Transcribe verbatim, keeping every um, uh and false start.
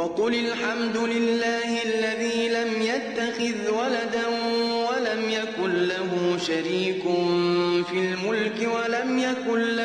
وقل الحمد لله الذي لم يتخذ ولدا ولم يكن له شريك في الملك ولم يكن له